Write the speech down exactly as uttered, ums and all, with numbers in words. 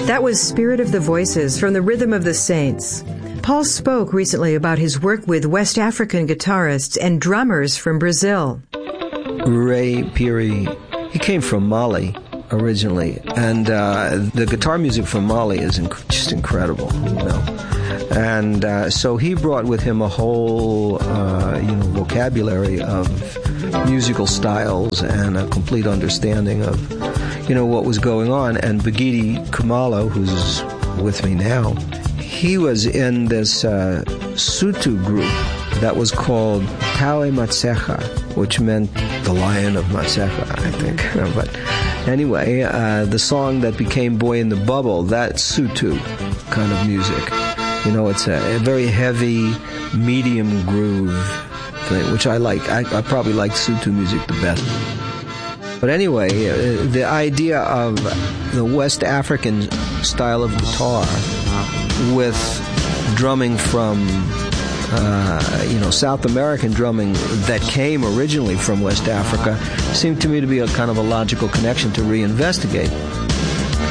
That was Spirit of the Voices from the Rhythm of the Saints. Paul spoke recently about his work with West African guitarists and drummers from Brazil. Ray Phiri, he came from Mali originally, and uh, the guitar music from Mali is inc- just incredible, you know. And uh, so he brought with him a whole, uh, you know, vocabulary of musical styles and a complete understanding of, you know, what was going on. And Bagidi Kumalo, who's with me now, he was in this uh, Sutu group that was called Tawe Matsecha, which meant the Lion of Matsecha, I think. But anyway, uh, the song that became Boy in the Bubble, that's Sutu kind of music. You know, it's a, a very heavy, medium groove thing, which I like. I, I probably like Sutu music the best. But anyway, uh, the idea of the West African style of guitar with drumming from, uh, you know, South American drumming that came originally from West Africa seemed to me to be a kind of a logical connection to reinvestigate.